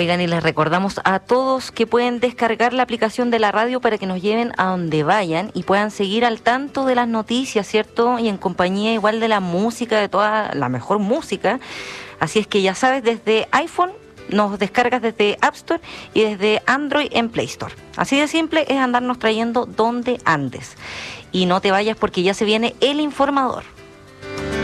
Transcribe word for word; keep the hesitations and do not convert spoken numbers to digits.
Oigan, y les recordamos a todos que pueden descargar la aplicación de la radio para que nos lleven a donde vayan y puedan seguir al tanto de las noticias, ¿cierto? Y en compañía igual de la música, de toda la mejor música. Así es que ya sabes, desde iPhone nos descargas desde App Store y desde Android en Play Store. Así de simple es andarnos trayendo donde andes. Y no te vayas porque ya se viene El Informador.